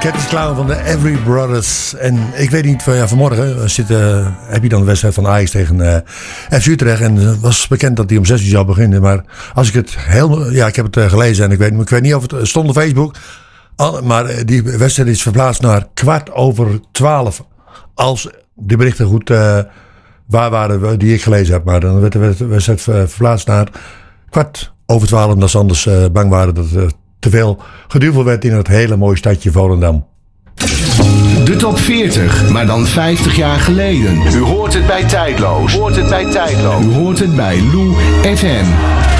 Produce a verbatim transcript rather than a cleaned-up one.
Cat Clown van de Every Brothers. En ik weet niet, van, ja, vanmorgen zit, uh, heb je dan de wedstrijd van Ajax tegen uh, F C Utrecht. En het was bekend dat die om zes uur zou beginnen. Maar als ik het heel... Ja, ik heb het uh, gelezen en ik weet, ik weet niet of het stond op Facebook. Al, maar uh, die wedstrijd is verplaatst naar kwart over twaalf. Als de berichten goed uh, waar waren die ik gelezen heb. Maar dan werd de wedstrijd verplaatst naar kwart over twaalf. Omdat ze anders uh, bang waren dat het uh, te veel geduvel werd in het hele mooie stadje Volendam. De top veertig, maar dan vijftig jaar geleden. U hoort het bij Tijdloos. U hoort het bij Tijdloos. U hoort het bij Lou F M.